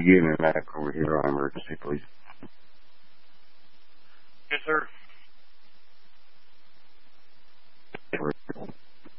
you get me back over here on emergency, please? Yes, sir.